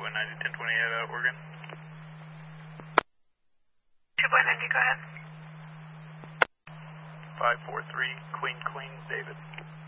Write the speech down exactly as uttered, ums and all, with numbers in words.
point nine zero, ten twenty at uh, Oregon. two point nine zero, go ahead. five four three, Queen Queen, David.